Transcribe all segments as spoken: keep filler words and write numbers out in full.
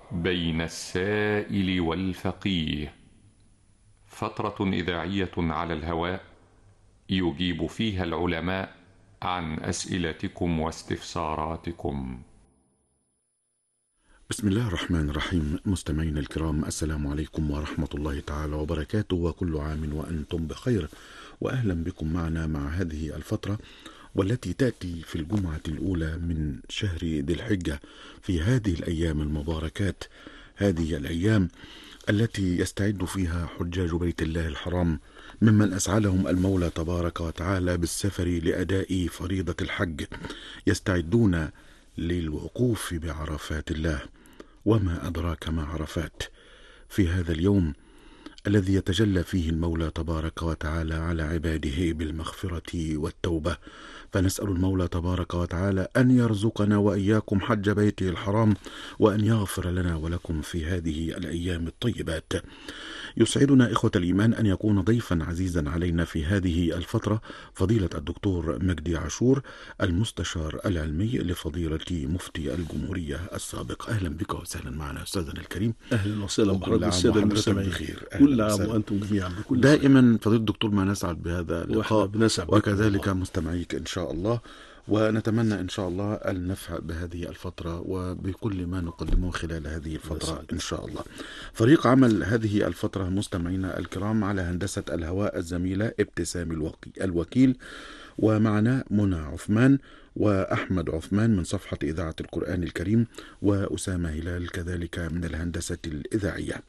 بين السائل والفقيه، فترة إذاعية على الهواء يجيب فيها العلماء عن أسئلتكم واستفساراتكم. بسم الله الرحمن الرحيم. مستمعينا الكرام، السلام عليكم ورحمة الله تعالى وبركاته، وكل عام وأنتم بخير، وأهلا بكم معنا مع هذه الفترة، والتي تأتي في الجمعة الأولى من شهر ذي الحجة، في هذه الأيام المباركات، هذه الأيام التي يستعد فيها حجاج بيت الله الحرام ممن أسعدهم المولى تبارك وتعالى بالسفر لأداء فريضة الحج، يستعدون للوقوف بعرفات الله. وما أدراك ما عرفات؟ في هذا اليوم الذي يتجلى فيه المولى تبارك وتعالى على عباده بالمغفرة والتوبة، فنسأل المولى تبارك وتعالى أن يرزقنا وإياكم حج بيته الحرام، وأن يغفر لنا ولكم في هذه الأيام الطيبات. يسعدنا إخوة الإيمان أن يكون ضيفا عزيزا علينا في هذه الفترة فضيلة الدكتور مجدي عاشور، المستشار العلمي لفضيلة مفتي الجمهورية السابق. أهلا بك وسهلا معنا أستاذنا الكريم. أهلا وسهلا بحضرتك السادة المستمعين، كل عام وأنتم جميعا بكل دائما فضيلة الدكتور ما نسعد بهذا اللقاء، وكذلك الله. مستمعيك إن شاء الله، ونتمنى إن شاء الله النفع بهذه الفترة وبكل ما نقدمه خلال هذه الفترة إن شاء الله. فريق عمل هذه الفترة مستمعينا الكرام على هندسة الهواء الزميلة ابتسام الوكيل، ومعنا منى عثمان وأحمد عثمان من صفحة إذاعة القرآن الكريم، وأسامة هلال كذلك من الهندسة الإذاعية.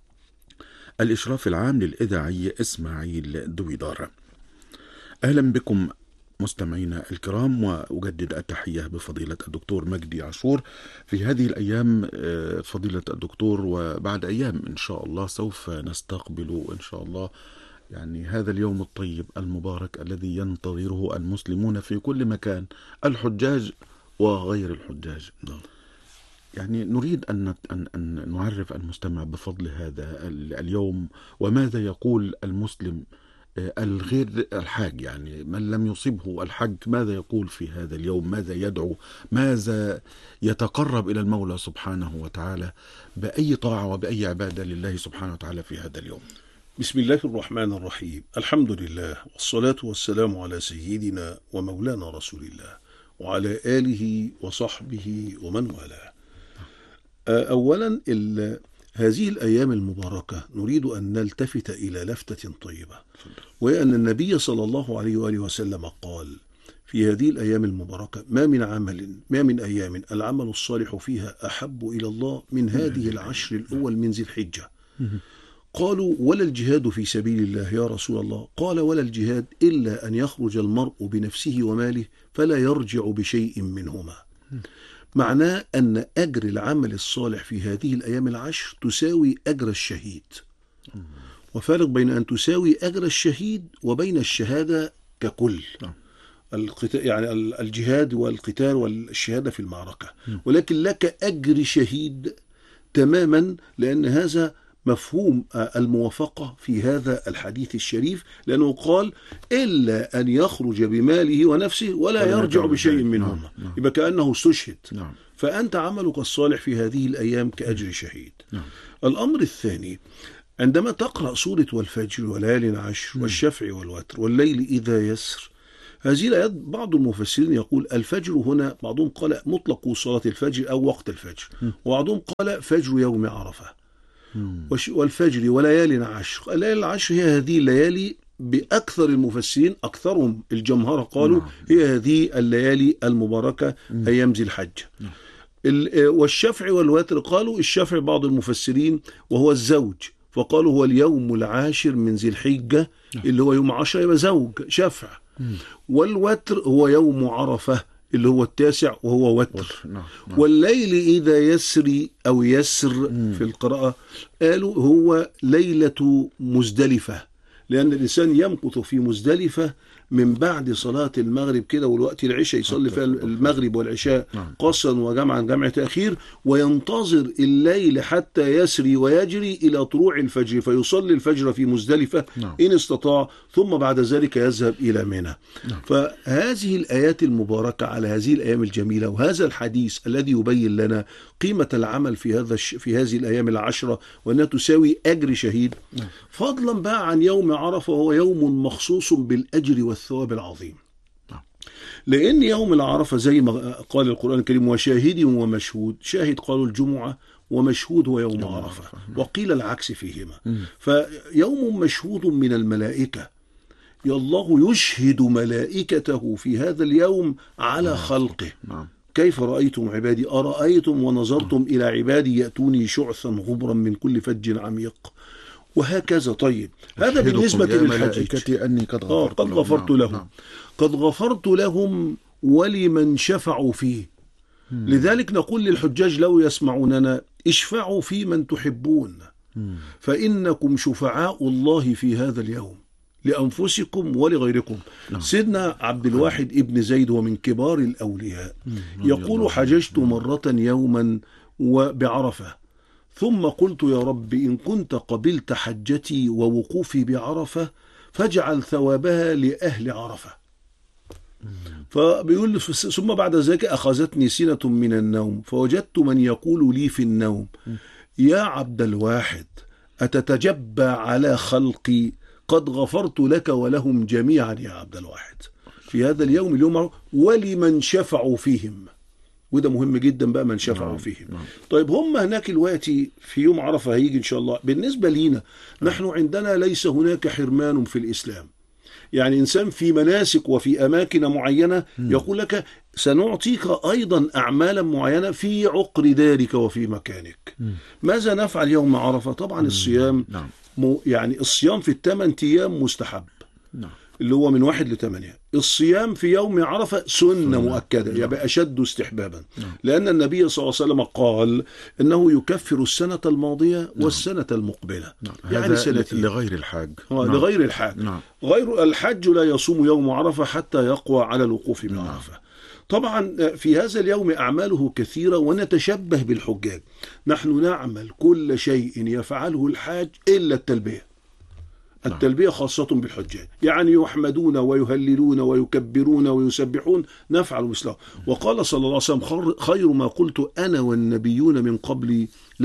الإشراف العام للإذاعي إسماعيل دويدار. أهلا بكم مستمعينا الكرام، وأجدد التحية بفضيلة الدكتور مجدي عاشور في هذه الأيام. فضيلة الدكتور، وبعد أيام إن شاء الله سوف نستقبل إن شاء الله يعني هذا اليوم الطيب المبارك الذي ينتظره المسلمون في كل مكان، الحجاج وغير الحجاج. يعني نريد أن أن نعرف المستمع بفضل هذا اليوم، وماذا يقول المسلم الغير الحاج، يعني من لم يصبه الحج، ماذا يقول في هذا اليوم، ماذا يدعو، ماذا يتقرب إلى المولى سبحانه وتعالى بأي طاعة وبأي عبادة لله سبحانه وتعالى في هذا اليوم. بسم الله الرحمن الرحيم. الحمد لله والصلاة والسلام على سيدنا ومولانا رسول الله وعلى آله وصحبه ومن والاه. أولا هذه الأيام المباركة نريد أن نلتفت إلى لفتة طيبة، وأن النبي صلى الله عليه وآله وسلم قال في هذه الأيام المباركة: ما من عمل ما من أيام العمل الصالح فيها أحب إلى الله من هذه العشر الأول من ذي الحجة. قالوا: ولا الجهاد في سبيل الله يا رسول الله؟ قال: ولا الجهاد إلا أن يخرج المرء بنفسه وماله فلا يرجع بشيء منهما. معناه أن أجر العمل الصالح في هذه الأيام العشر تساوي أجر الشهيد، وفارق بين أن تساوي أجر الشهيد وبين الشهادة ككل. القتال يعني الجهاد والقتال والشهادة في المعركة، ولكن لك أجر شهيد تماما، لأن هذا مفهوم الموافقة في هذا الحديث الشريف، لأنه قال: إلا أن يخرج بماله ونفسه ولا يرجع بشيء منهما. يبقى كأنه استشهد. فأنت عملك الصالح في هذه الأيام كأجر شهيد. الأمر الثاني، عندما تقرأ سورة والفجر وليال عشر والشفع والوتر والليل إذا يسر، هذه الآيات بعض المفسرين يقول الفجر هنا، بعضهم قال مطلق صلاة الفجر أو وقت الفجر، وبعضهم قال فجر يوم عرفة. والفجر وليال عشر، الليالي العشر هي هذه الليالي بأكثر المفسرين، أكثرهم الجمهرة قالوا هي هذه الليالي المباركة أيام ذي الحجة. والشفع والوتر قالوا الشفع بعض المفسرين وهو الزوج، فقالوا هو اليوم العاشر من ذي الحجة اللي هو يوم عشرة، يبقى زوج شفع. والوتر هو يوم عرفة اللي هو التاسع وهو وتر. والليل إذا يسري أو يسر في القراءة قالوا هو ليلة مزدلفة، لأن الإنسان يمكث في مزدلفة من بعد صلاة المغرب كده والوقت العشاء يصلي فيها المغرب والعشاء قصرا وجمعا جمع تأخير، وينتظر الليل حتى يسري ويجري إلى طلوع الفجر فيصلي الفجر في مزدلفة إن استطاع، ثم بعد ذلك يذهب إلى منى. فهذه الآيات المباركة على هذه الأيام الجميلة وهذا الحديث الذي يبين لنا قيمة العمل في هذا في هذه الأيام العشرة وأنها تساوي أجر شهيد، فضلا بقى عن يوم عرفة وهو يوم مخصوص بالأجر والثواب العظيم. لأن يوم العرفة زي ما قال القرآن الكريم وشاهد ومشهود، شاهد قالوا الجمعة ومشهود هو يوم عرفة، وقيل العكس فيهما. فيوم مشهود من الملائكة، الله يشهد ملائكته في هذا اليوم على خلقه. كيف رأيتم عبادي أرأيتم ونظرتم إلى عبادي يأتوني شعثا غبرا من كل فج عميق، وهكذا. طيب هذا بالنسبة للحج أني قد غفرت, آه قد لهم, غفرت نعم. لهم نعم. قد غفرت لهم ولمن شفعوا فيه. مم. لذلك نقول للحجاج لو يسمعوننا اشفعوا في من تحبون، مم. فإنكم شفعاء الله في هذا اليوم لأنفسكم ولغيركم. نعم. سيدنا عبد الواحد ابن زيد ومن كبار الأولياء يقول حججت مرة يوما وبعرفة، ثم قلت يا رب إن كنت قبلت حجتي ووقوفي بعرفة فاجعل ثوابها لأهل عرفة. فبيقول ثم بعد ذلك أخذتني سنة من النوم فوجدت من يقول لي في النوم يا عبد الواحد أتتجبى على خلقي قد غفرت لك ولهم جميعا يا عبد الواحد في هذا اليوم اليوم ولمن شفعوا فيهم. وده مهم جدا بقى من شفعوا نعم. فيهم نعم. طيب هم هناك الوقتي في يوم عرفة هيجي إن شاء الله. بالنسبة لينا نعم. نحن عندنا ليس هناك حرمان في الإسلام، يعني إنسان في مناسك وفي أماكن معينة م. يقول لك سنعطيك أيضا أعمالا معينة في عقر دارك وفي مكانك. م. ماذا نفعل يوم عرفة؟ طبعا م. الصيام نعم. يعني الصيام في الثمان أيام مستحب نعم. اللي هو من واحد لثمانية. الصيام في يوم عرفة سنة, سنة. مؤكدة نعم. يبقى أشد استحبابا نعم. لأن النبي صلى الله عليه وسلم قال إنه يكفر السنة الماضية نعم. والسنة المقبلة نعم. يعني سنتين لغير الحاج نعم. لغير الحاج نعم. غير الحج لا يصوم يوم عرفة حتى يقوى على الوقوف بعرفة نعم. طبعا في هذا اليوم أعماله كثيرة ونتشبه بالحجاج. نحن نعمل كل شيء يفعله الحاج إلا التلبية. التلبية خاصة بالحجاج، يعني يحمدون ويهللون ويكبرون ويسبحون نفعل مثله. وقال صلى الله عليه وسلم خير ما قلت أنا والنبيون من قبلي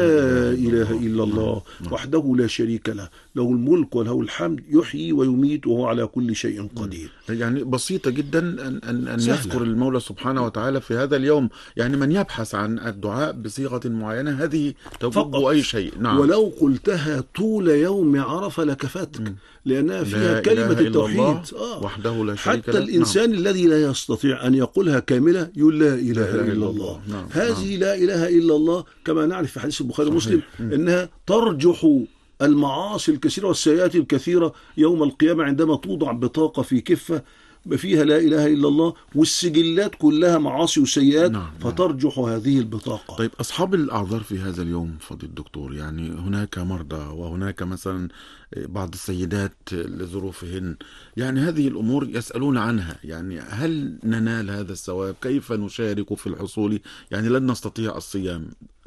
لا إله إلا الله وحده لا شريك له له الملك وله الحمد يحيي ويميت وهو على كل شيء قدير. يعني بسيطة جدا أن, أن, أن يذكر المولى سبحانه وتعالى في هذا اليوم. يعني من يبحث عن الدعاء بصيغة معينة هذه تجب أي شيء نعم. ولو قلتها طول يوم عرفة لكفتك لأنها فيها كلمة التوحيد آه. وحده لا شريك حتى له. الإنسان نعم. الذي لا يستطيع أن يقولها كاملة يقول لا إله, لا إله إلا, إلا الله نعم. هذه نعم. لا إله إلا الله كما نعرف في حديث البخاري ومسلم إنها ترجح المعاصي الكثيرة والسيئات الكثيرة يوم القيامة عندما توضع بطاقة في كفة فيها لا إله إلا الله والسجلات كلها معاصي وسيئات نعم. فترجح هذه البطاقة. طيب أصحاب الأعذار في هذا اليوم فضيلة الدكتور، يعني هناك مرضى وهناك مثلا بعض السيدات لظروفهن، يعني هذه الأمور يسألون عنها، يعني هل ننال هذا الثواب؟ كيف نشارك في الحصول؟ يعني لن نستطيع الصيام،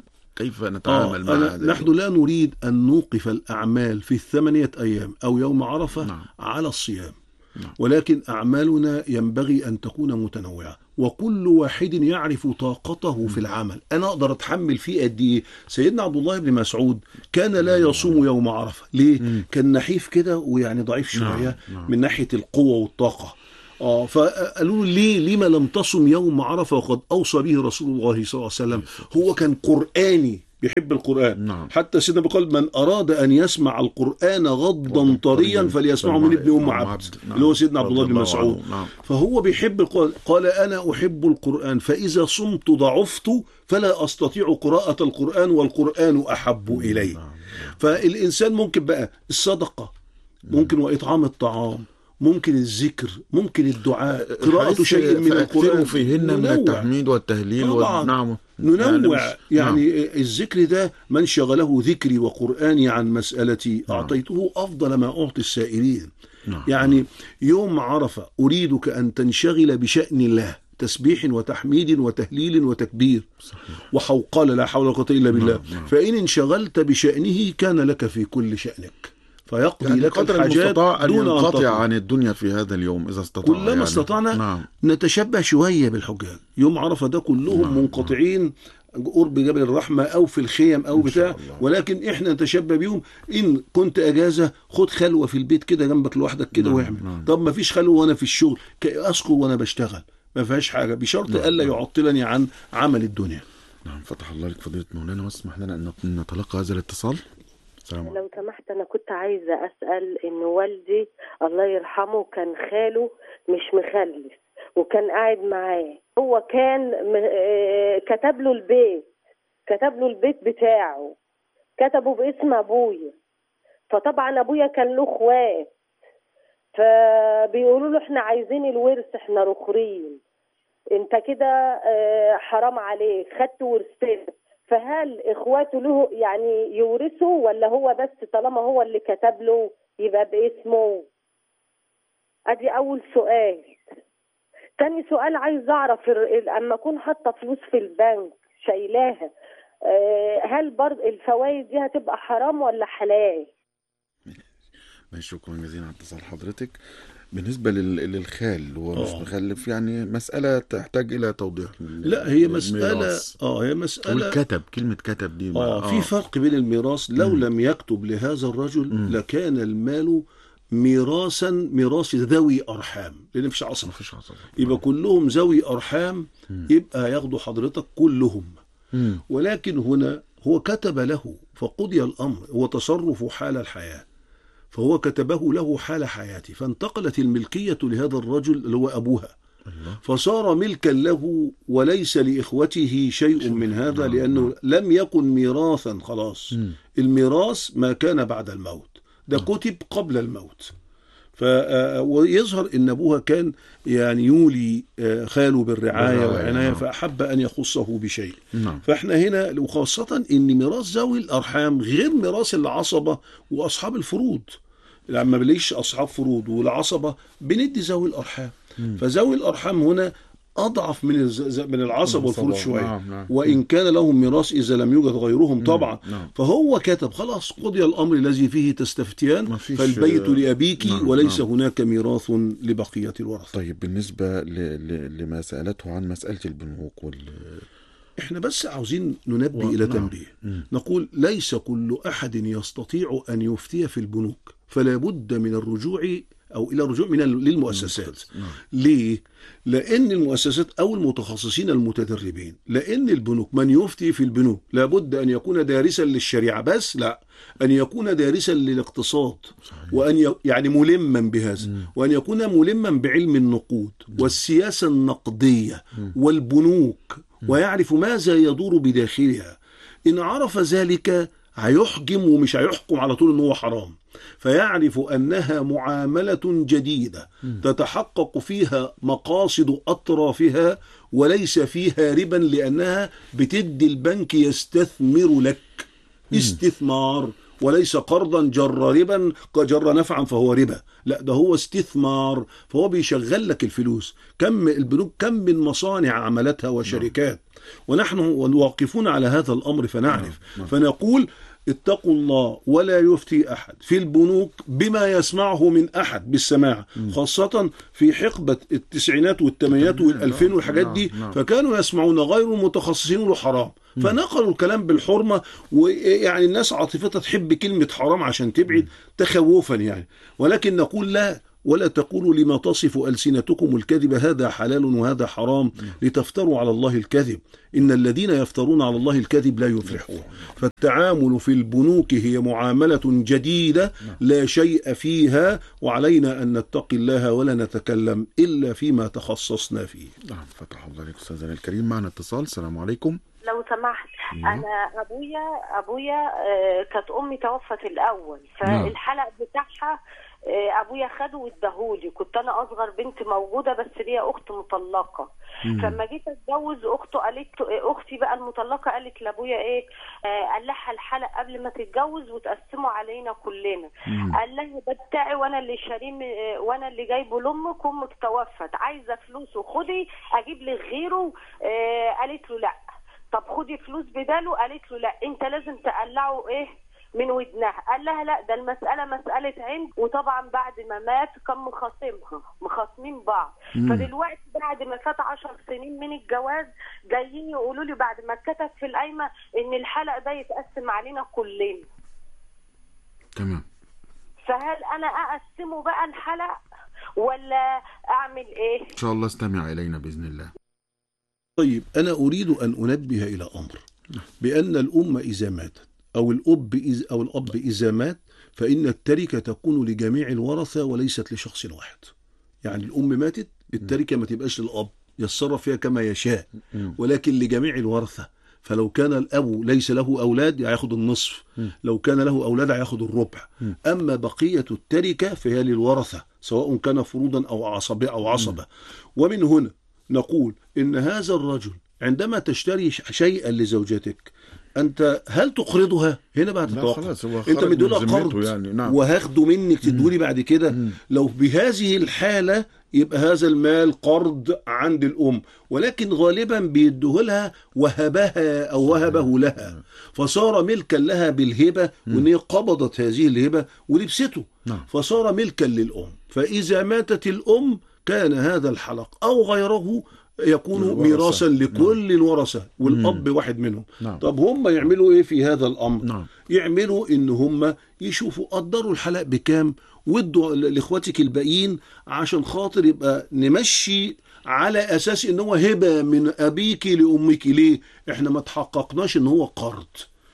كيف نتعامل آه مع هذا؟ نحن لا نريد أن نوقف الأعمال في الثمانية أيام أو يوم عرفة نعم. على الصيام نعم. ولكن أعمالنا ينبغي أن تكون متنوعة وكل واحد يعرف طاقته في العمل. أنا أقدر أتحمل فيه قد إيه. سيدنا عبد الله بن مسعود كان لا يصوم يوم عرفة. ليه؟ مم. كان نحيف كده ويعني ضعيف شوية نعم. من ناحية القوة والطاقة. آه فقالوا ليه لما لم تصم يوم عرفة وقد أوصى به رسول الله صلى الله عليه وسلم. هو كان قرآني بيحب القرآن نعم. حتى سيدنا بقول من أراد أن يسمع القرآن غضا طريا فليسمعه من ابن أم عبد نعم. اللي هو سيدنا عبد الله بن مسعود نعم. فهو بيحب القرآن. قال أنا أحب القرآن فإذا صمت ضعفت فلا أستطيع قراءة القرآن والقرآن أحب إلي نعم. فالإنسان ممكن بقى الصدقة ممكن وإطعام الطعام ممكن الذكر، ممكن الدعاء، قراءة شيء من القرآن، فيهن من التحميد والتهليل والنعم، ننوع يعني, يعني نعم. الذكر ده من شغله ذكري وقرآني عن مسألتي نعم. أعطيته أفضل ما أعطي السائلين. نعم. يعني يوم عرفة أريدك أن تنشغل بشأن الله، تسبيح وتحميد وتهليل وتكبير صحيح. وحوقال لا حول ولا قوة إلا بالله. نعم. نعم. فإن انشغلت بشأنه كان لك في كل شأنك، فيقضي يعني لك الحاجات أن دون أن ينقطع عن الدنيا في هذا اليوم إذا استطاع. كلما يعني. استطعنا نعم. نتشبه شوية بالحجاج. يوم عرفة ده كلهم نعم. منقطعين قرب جبل الرحمة أو في الخيم أو بتاع، ولكن إحنا نتشبه بيهم. إن كنت أجازة خد خلوة في البيت كده جنبك لوحدك كده نعم. واعمل نعم. طب ما فيش خلوة وأنا في الشغل أذكر وأنا بشتغل، ما فيهاش حاجة بشرط نعم. ألا يعطلني عن عمل الدنيا. نعم. فتح الله لك فضيلة مولانا، واسمح لنا أن نتلقى هذا الاتصال. لو سمحت أنا كنت عايزة أسأل إن والدي الله يرحمه كان خاله مش مخلف وكان قاعد معاه، هو كان كتب له البيت كتب له البيت بتاعه، كتبه باسم أبويا، فطبعا أبويا كان له اخوات، فبيقولوا له احنا عايزين الورث، احنا رخرين، انت كده حرام عليك خدت ورثتنا، فهل اخواته له يعني يورثوا ولا هو بس طالما هو اللي كتب له يبقى باسمه؟ ادي اول سؤال. تاني سؤال عايز اعرف اما اكون حاطه فلوس في البنك شايلاها، هل برضه الفوائد دي هتبقى حرام ولا حلال؟ شكرا جزيلا على اتصال حضرتك. بالنسبة للخال هو مش مخلف، يعني مسألة تحتاج إلى توضيح. لا هي مسألة اه هي مسألة والكتب، كلمة كتب دي اه في فرق بين الميراث. لو م. لم يكتب لهذا الرجل م. لكان المال ميراثا ميراث ذوي أرحام، لأن مفيش عصب، مفيش عصب يبقى كلهم ذوي أرحام م. يبقى ياخدوا حضرتك كلهم م. ولكن هنا هو كتب له فقضي الأمر، هو تصرف حال الحياة، فهو كتبه له حال حياته، فانتقلت الملكية لهذا الرجل اللي هو أبوها الله. فصار ملكا له وليس لإخوته شيء من هذا، لأنه لم يكن ميراثا خلاص. م. الميراث ما كان بعد الموت، ده كتب قبل الموت. ف ويظهر ان ابوها كان يعني يولي خاله بالرعايه والعنايه، فاحب ان يخصه بشيء. نعم. فاحنا هنا وخاصه ان ميراث ذوي الارحام غير ميراث العصبه واصحاب الفروض. لما بليش اصحاب فروض والعصبه بندي ذوي الارحام. م. فذوي الارحام هنا أضعف من من العصب والفروض شوية. نعم نعم. وإن كان لهم ميراث إذا لم يوجد غيرهم طبعا. نعم. فهو كتب خلاص قضي الأمر الذي فيه تستفتيان، فالبيت لأبيك. نعم. وليس نعم. هناك ميراث لبقية الورثة. طيب بالنسبة ل... ل... لما سألته عن مسألة البنوك وال... احنا بس عاوزين ننبه و... إلى تنبيه. نعم. نقول ليس كل أحد يستطيع أن يفتي في البنوك، فلا بد من الرجوع أو إلى الرجوع من للمؤسسات. نعم. ليه؟ لأن المؤسسات أو المتخصصين المتدربين، لأن البنوك من يفتي في البنوك لابد أن يكون دارسا للشريعة بس لا، أن يكون دارسا للاقتصاد. صحيح. وأن ي... يعني ملما بهذا. م. وأن يكون ملما بعلم النقود م. والسياسة النقدية م. والبنوك م. ويعرف ماذا يدور بداخلها. إن عرف ذلك هيحجم ومش هيحكم على طول إنه حرام، فيعرف أنها معاملة جديدة تتحقق فيها مقاصد أطرافها وليس فيها ربا، لأنها بتدي البنك يستثمر لك استثمار وليس قرضا جر ربا جر نفعا فهو ربا، لا ده هو استثمار، فهو بيشغل لك الفلوس. كم البنوك كم من مصانع عملتها وشركات، ونحن واقفون على هذا الأمر فنعرف. فنقول اتقوا الله ولا يفتي أحد في البنوك بما يسمعه من أحد بالسماع، خاصة في حقبة التسعينات والثمانينات والألفين والحاجات دي، فكانوا يسمعون غير متخصصين له حرام، فنقلوا الكلام بالحرمة. ويعني الناس عاطفتها تحب كلمة حرام عشان تبعد تخوفا يعني، ولكن نقول لا، ولا تقولوا لما تصف ألسنتكم الكذب هذا حلال وهذا حرام لتفتروا على الله الكذب، إن الذين يفترون على الله الكذب لا يفلحون. فالتعامل في البنوك هي معاملة جديدة لا شيء فيها، وعلينا أن نتقي الله ولا نتكلم إلا فيما تخصصنا فيه. نعم. فتح الله عليك أستاذنا الكريم. معنا اتصال. السلام عليكم. لو سمحت، أنا أبويا أبويا كانت أمي توفت الأول، فالحلق بتاعها آه، ابويا خده واداهولي، كنت انا اصغر بنت موجوده بس ليا اخت مطلقه. فلما جيت اتجوز اخته قالت اختي بقى المطلقه قالت لابويا ايه، آه قال لها الحلق قبل ما تتجوز وتقسموا علينا كلنا. قال لها ده بتاعي وانا اللي شاريه آه وانا اللي جايبه لامك، امك توفت عايزه فلوسه خدي اجيب لك غيره. آه قالت له لا. طب خدي فلوس بداله. قالت له لا انت لازم تقلعه ايه من ودنها. قال لها لا ده المسألة مسألة عند. وطبعا بعد ما مات كان مخاصمها مخاصمين بعض. مم. فدلوقتي بعد ما فات عشر سنين من الجواز جايين يقولوا لي بعد ما اتكتب في القايمة ان الحلق ده يتقسم علينا كلنا. تمام. فهل انا اقسمه بقى الحلق ولا اعمل ايه؟ ان شاء الله استمع الينا باذن الله. طيب انا اريد ان انبه الى امر، بان الام اذا ماتت أو الأب إذ أو الأب إذا مات فإن التركة تكون لجميع الورثة وليست لشخص واحد. يعني الأم ماتت التركة ما تبقاش للأب يتصرف فيها كما يشاء، ولكن لجميع الورثة. فلو كان الأب ليس له أولاد هياخد النصف، لو كان له أولاد هياخد الربع. أما بقية التركة فهي للورثة سواء كان فروضا أو عصبة أو عصبة. ومن هنا نقول إن هذا الرجل عندما تشتري شيئا لزوجتك انت هل تقرضها؟ هنا بقى تتوقف. انت مديولها قرض يعني. نعم. وهاخده منك تدولي بعد كده. مم. لو بهذه الحالة يبقى هذا المال قرض عند الام، ولكن غالبا بيدوه وهبها او وهبه لها فصار ملكا لها بالهبة، وان هي قبضت هذه الهبة ولبسته. نعم. فصار ملكا للام. فاذا ماتت الام كان هذا الحلق او غيره يكون ميراثا لكل نعم. الورثة والأب مم. واحد منهم. نعم. طب هم يعملوا إيه في هذا الأمر؟ نعم. يعملوا إن هم يشوفوا قدروا الحلق بكام وادوا لإخواتك الباقيين عشان خاطر يبقى نمشي على أساس إن هو هبة من أبيك لأمك. ليه؟ إحنا ما تحققناش إن هو قرض،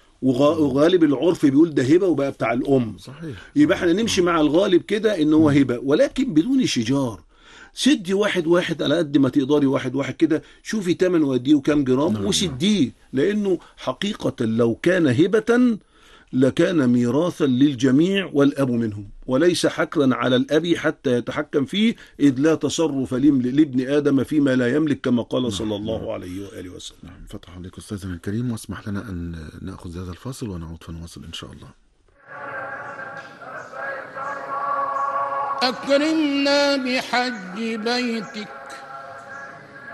وغالب العرف بيقول ده هبة وبقى بتاع الأم. صحيح. يبقى إحنا نمشي مع الغالب كده إن هو هبة، ولكن بدون شجار. سدي واحد واحد على قد ما تقدري، واحد واحد كده، شوفي تمن وديه وكام جرام. نعم. وسديه، لأنه حقيقة لو كان هبة لكان ميراثا للجميع والأب منهم، وليس حكرا على الأب حتى يتحكم فيه، إذ لا تصرف لابن آدم فيما لا يملك كما قال. نعم. صلى الله عليه وآله وسلم. نعم. فتح عليك أستاذنا الكريم، واسمح لنا أن نأخذ هذا الفاصل ونعود فنواصل إن شاء الله. أكرمنا بحج بيتك